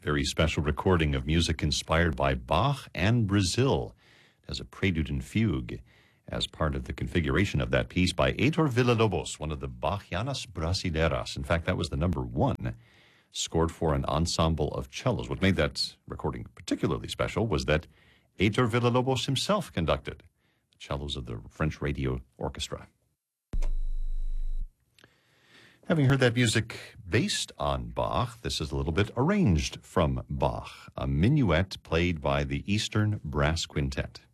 very special recording of music inspired by Bach and Brazil. It has a prelude and fugue as part of the configuration of that piece by Heitor Villa-Lobos, one of the Bachianas Brasileiras. In fact, that was the number one, scored for an ensemble of cellos. What made that recording particularly special was that Heitor Villa-Lobos himself conducted the cellos of the French Radio Orchestra. Having heard that music based on Bach, this is a little bit arranged from Bach, a minuet played by the Eastern Brass Quintet.